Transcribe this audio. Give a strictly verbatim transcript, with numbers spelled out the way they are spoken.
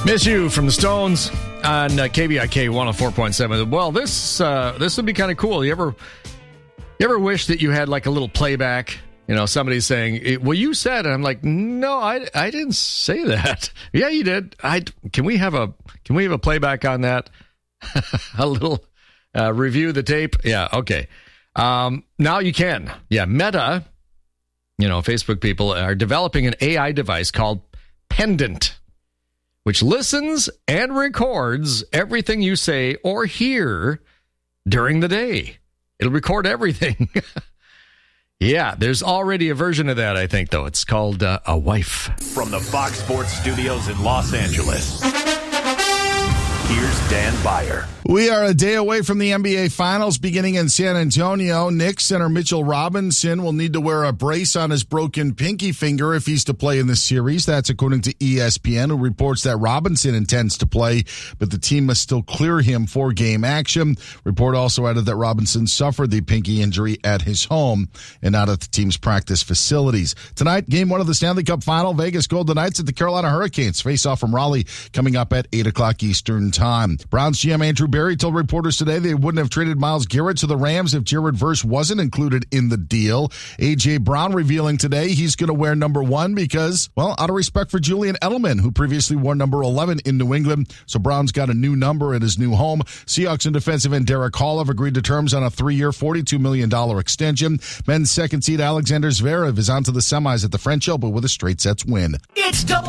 Miss You from the Stones on uh, K B I K one oh four point seven. Well, this uh, this would be kind of cool. You ever you ever wish that you had like a little playback? You know, somebody's saying, "Well, you said," and I'm like, "No, I, I didn't say that." Yeah, you did. I can we have a can we have a playback on that? A little uh, review the tape. Yeah, okay. Um, now you can. Yeah, Meta, you know, Facebook people are developing an A I device called Pendant, which listens and records everything you say or hear during the day. It'll record everything. Yeah, there's already a version of that, I think, though. It's called uh, A Wife. From the Fox Sports Studios in Los Angeles, here's Dan Beyer. We are a day away from the N B A Finals beginning in San Antonio. Knicks center Mitchell Robinson will need to wear a brace on his broken pinky finger if he's to play in the series. That's according to E S P N, who reports that Robinson intends to play, but the team must still clear him for game action. Report also added that Robinson suffered the pinky injury at his home and not at the team's practice facilities. Tonight, game one of the Stanley Cup Final, Vegas Golden Knights at the Carolina Hurricanes. Face off from Raleigh coming up at eight o'clock Eastern Time. Browns G M Andrew Barry told reporters today they wouldn't have traded Myles Garrett to the Rams if Jared Verse wasn't included in the deal. A J. Brown revealing today he's going to wear number one because, well, out of respect for Julian Edelman, who previously wore number eleven in New England. So Brown's got a new number at his new home. Seahawks and defensive end Derek Hall have agreed to terms on a three-year, forty-two million dollars extension. Men's second seed Alexander Zverev is on to the semis at the French Open with a straight sets win. It's double